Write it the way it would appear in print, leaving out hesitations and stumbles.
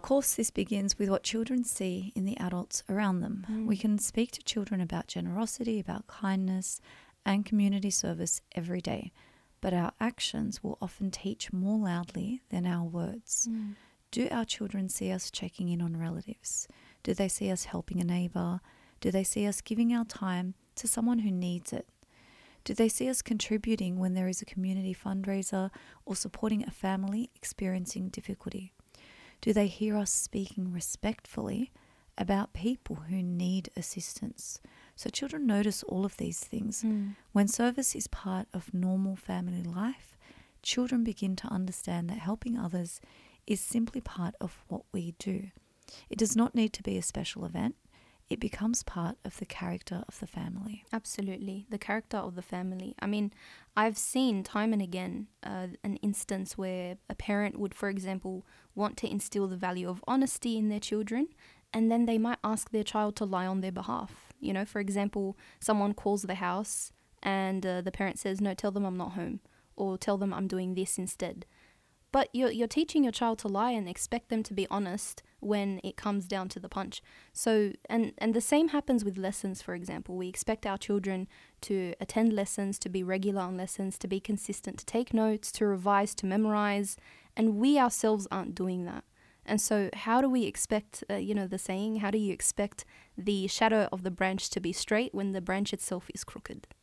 course, this begins with what children see in the adults around them. We can speak to children about generosity, about kindness, and community service every day, but our actions will often teach more loudly than our words. Do our children see us checking in on relatives? Do they see us helping a neighbour? Do they see us giving our time to someone who needs it? Do they see us contributing when there is a community fundraiser or supporting a family experiencing difficulty? Do they hear us speaking respectfully about people who need assistance? So children notice all of these things. When service is part of normal family life, children begin to understand that helping others is simply part of what we do. It does not need to be a special event. It becomes part of the character of the family. Absolutely, the character of the family. I mean, I've seen time and again an instance where a parent would, for example, want to instill the value of honesty in their children, and then they might ask their child to lie on their behalf. You know, for example, someone calls the house and the parent says, no, tell them I'm not home, or tell them I'm doing this instead. But you're teaching your child to lie and expect them to be honest when it comes down to the punch. So, and the same happens with lessons, for example. We expect our children to attend lessons, to be regular on lessons, to be consistent, to take notes, to revise, to memorize, and we ourselves aren't doing that. And so how do we expect, the saying, how do you expect the shadow of the branch to be straight when the branch itself is crooked?